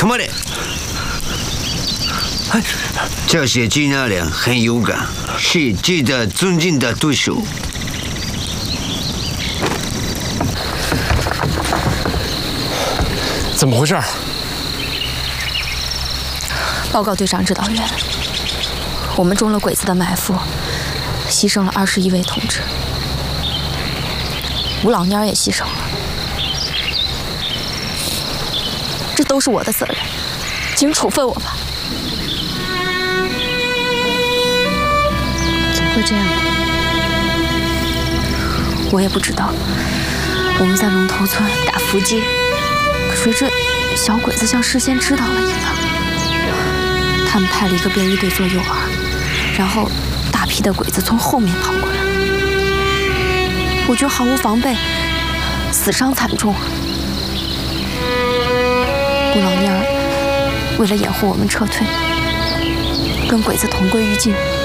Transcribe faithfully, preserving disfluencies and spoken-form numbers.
么的？这些军人俩很勇敢，是值得尊敬的对手。 怎么回事？ 报告队长指导员，我们中了鬼子的埋伏，牺牲了二十一位同志，吴老蔫也牺牲了，这都是我的责任，请处分我吧。怎么会这样？我也不知道。我们在龙头村打伏击，可谁知小鬼子像事先知道了一样。他们派了一个便衣队做诱饵，然后大批的鬼子从后面跑过来，我军毫无防备，死伤惨重。顾老蔫为了掩护我们撤退，跟鬼子同归于尽。